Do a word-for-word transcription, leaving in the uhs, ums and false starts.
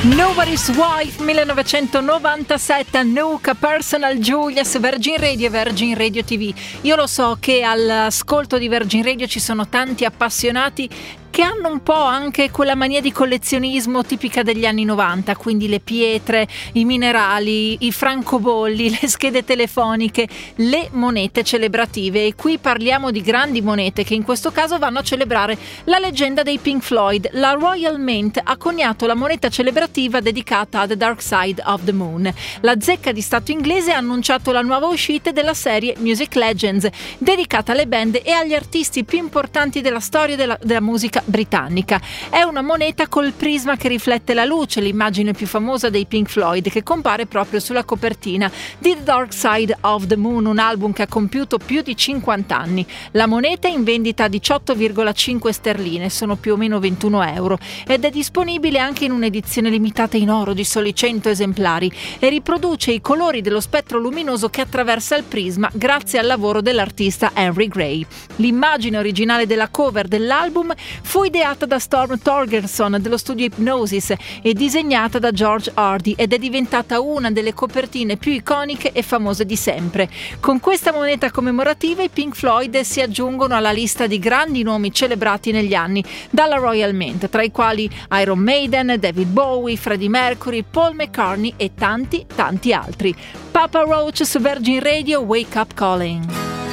Nobody's Wife millenovecentonovantasette, Nuka, Personal Julia su Virgin Radio e Virgin Radio ti vu. Io lo so che all'ascolto di Virgin Radio ci sono tanti appassionati che hanno un po' anche quella mania di collezionismo tipica degli anni novanta, quindi le pietre, i minerali, i francobolli, le schede telefoniche, le monete celebrative. E qui parliamo di grandi monete che in questo caso vanno a celebrare la leggenda dei Pink Floyd. La Royal Mint ha coniato la moneta celebrativa dedicata a The Dark Side of the Moon. La zecca di Stato inglese ha annunciato la nuova uscita della serie Music Legends, dedicata alle band e agli artisti più importanti della storia della, della musica britannica. È una moneta col prisma che riflette la luce, l'immagine più famosa dei Pink Floyd, che compare proprio sulla copertina di The Dark Side of the Moon, un album che ha compiuto più di cinquanta anni. La moneta è in vendita a diciotto virgola cinque sterline, sono più o meno ventuno euro, ed è disponibile anche in un'edizione limitata in oro di soli cento esemplari e riproduce i colori dello spettro luminoso che attraversa il prisma grazie al lavoro dell'artista Henry Gray. L'immagine originale della cover dell'album fu ideata da Storm Thorgerson dello studio Hypnosis e disegnata da George Hardy ed è diventata una delle copertine più iconiche e famose di sempre. Con questa moneta commemorativa i Pink Floyd si aggiungono alla lista di grandi nomi celebrati negli anni dalla Royal Mint, tra i quali Iron Maiden, David Bowie, Freddie Mercury, Paul McCartney e tanti tanti altri. Papa Roach su Virgin Radio, Wake Up Calling.